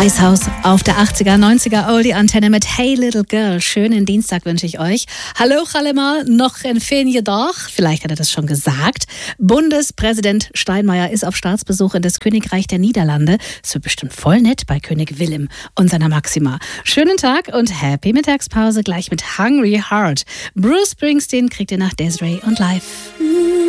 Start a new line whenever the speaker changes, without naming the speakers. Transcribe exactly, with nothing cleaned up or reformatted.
Eishaus auf der achtziger, neunziger Oldie-Antenne mit Hey Little Girl. Schönen Dienstag wünsche ich euch. Hallo allemal, noch ein Fenje Dach. Vielleicht hat er das schon gesagt. Bundespräsident Steinmeier ist auf Staatsbesuch in das Königreich der Niederlande. Es wird bestimmt voll nett bei König Willem und seiner Maxima. Schönen Tag und happy Mittagspause gleich mit Hungry Heart. Bruce Springsteen kriegt ihr nach Desiree und Live.